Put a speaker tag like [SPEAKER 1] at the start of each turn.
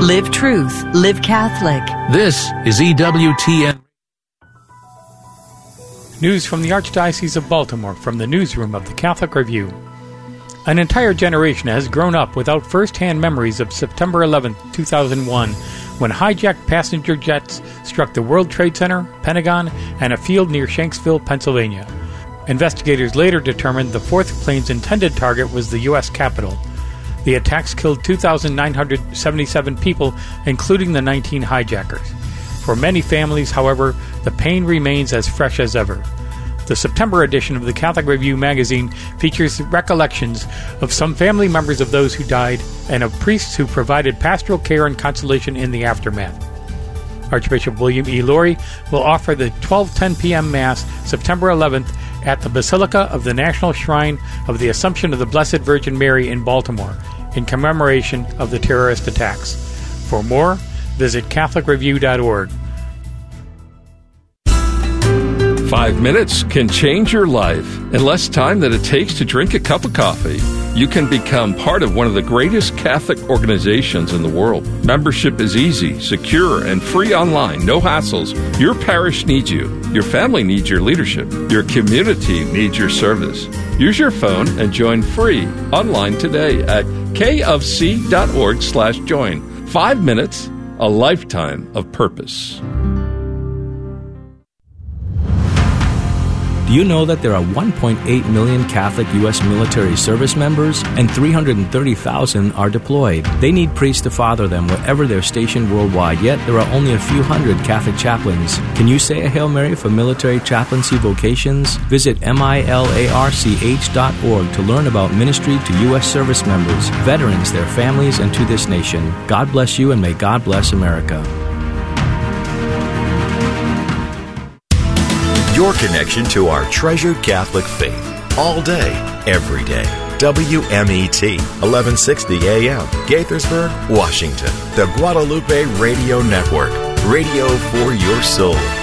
[SPEAKER 1] Live truth. Live Catholic.
[SPEAKER 2] This is EWTN.
[SPEAKER 3] News from the Archdiocese of Baltimore from the newsroom of the Catholic Review. An entire generation has grown up without first-hand memories of September 11, 2001, when hijacked passenger jets struck the World Trade Center, Pentagon, and a field near Shanksville, Pennsylvania. Investigators later determined the fourth plane's intended target was the U.S. Capitol. The attacks killed 2,977 people, including the 19 hijackers. For many families, however, the pain remains as fresh as ever. The September edition of the Catholic Review magazine features recollections of some family members of those who died and of priests who provided pastoral care and consolation in the aftermath. Archbishop William E. Lori will offer the 12:10 p.m. Mass September 11th at the Basilica of the National Shrine of the Assumption of the Blessed Virgin Mary in Baltimore in commemoration of the terrorist attacks. For more, visit CatholicReview.org.
[SPEAKER 4] 5 minutes can change your life. In less time than it takes to drink a cup of coffee, you can become part of one of the greatest Catholic organizations in the world. Membership is easy, secure, and free online. No hassles. Your parish needs you. Your family needs your leadership. Your community needs your service. Use your phone and join free online today at kofc.org/join. 5 minutes, a lifetime of purpose.
[SPEAKER 5] Do you know that there are 1.8 million Catholic U.S. military service members and 330,000 are deployed? They need priests to father them wherever they're stationed worldwide, yet there are only a few hundred Catholic chaplains. Can you say a Hail Mary for military chaplaincy vocations? Visit milarch.org to learn about ministry to U.S. service members, veterans, their families, and to this nation. God bless you and may God bless America.
[SPEAKER 6] Your connection to our treasured Catholic faith. All day, every day. WMET, 1160 AM, Gaithersburg, Washington. The Guadalupe Radio Network. Radio for your soul.